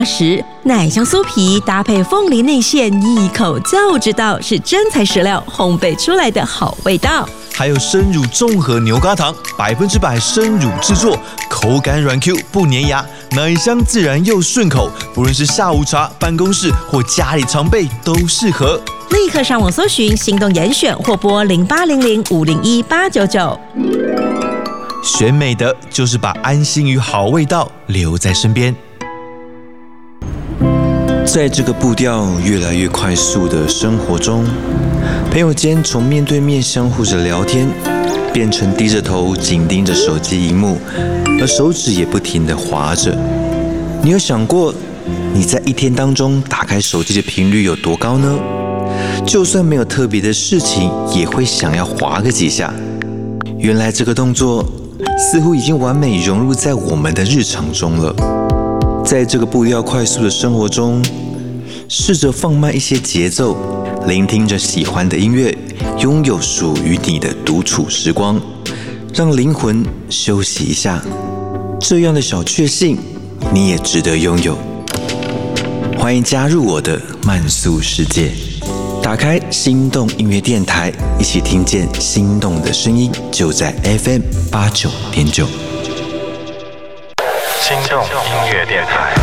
时，奶香酥皮搭配凤梨内馅，一口就知道是真材实料烘焙出来的好味道。 还有生乳综合牛轧糖，100%生乳制作，口感软 Q 不粘牙，奶香自然又顺口，不论是下午茶、办公室或家里常备都适合。 立刻上网搜寻心动严选或拨0800-501-899。 选美的就是把安心与好味道留在身边。在这个步调越来越快速的生活中，朋友间从面对面相互着聊天，变成低着头紧盯着手机荧幕，而手指也不停地滑着。你有想过，你在一天当中打开手机的频率有多高呢？就算没有特别的事情，也会想要滑个几下。原来这个动作似乎已经完美融入在我们的日常中了。在这个步调快速的生活中，试着放慢一些节奏，聆听着喜欢的音乐，拥有属于你的独处时光，让灵魂休息一下。这样的小确幸，你也值得拥有。欢迎加入我的慢速世界，打开心动音乐电台，一起听见心动的声音，就在 FM89.9。 心动音乐电台。